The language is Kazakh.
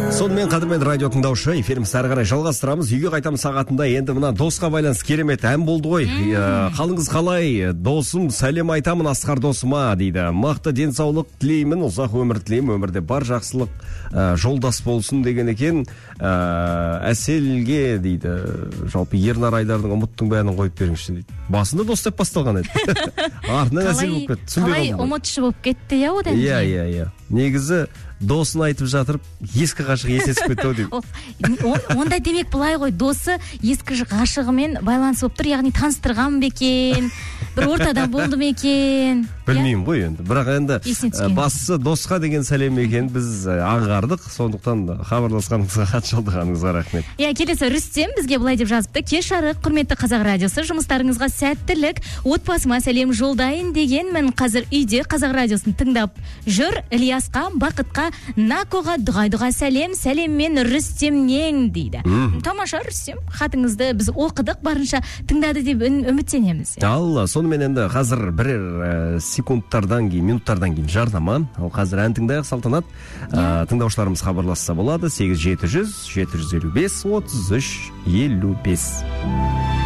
Сонымен қадірмен радио тыңдаушы, эфирімізді әрі қарай жалғастырамыз. Үйге қайтамыз сағатында. Енді мына досқа байланысты керемет ән болды ғой. Қалыңыз қалай? Досым, сәлем айтамын Асқар досыма дейді. Мақты денсаулық тілеймін, ұзақ өмір тілеймін, өмірде бар жақсылық жолдас болсын деген екен. Әселге дейді. Жалпы Ернар Айдардың ұмыттың бәрін қойып беріңізші дейді. Басында дос деп басталған еді. Артынан әсел болып кетті. Қалай ұмытшы болып кетті я одан кейін. Иә. Негізі досын айтып жатырып, ескі ғашық есесіп кетті деп. Онда демек былай ғой, досы ескі ғашығымен байланыс болып тұр, яғни таныстырған ба екен, бір ортада болды ма екен? Білмеймін ғой енді. Бірақ енді бастысы досқа деген сәлем екен біз аңғардық. Сондықтан хабарласқаныңызға, хат жолдағаныңызға рахмет. Келесі Рүстем бізге былай деп жазыпты. Кеш жарық, құрметті Қазақ радиосы, жұмыстарыңызға сәттілік, отбасыма сәлем жолдайын дегенмін. Қазір үйде Қазақ радиосын тыңдап жүр. Ильясқа, Бақытқа, Накоға дұға сәлем, сәлеммен Рүстемнен дейді. Тамаша Рүстем, хатыңызды біз оқыдық, барынша тыңдады деп үміттенеміз. Алла, сонымен енді қазір бірер секундтардан кейін, минуттардан кейін жарнама. Ал қазір ән тыңдайық, Салтанат. Тыңдаушыларымыз хабарласса болады. 8700 755 33 55.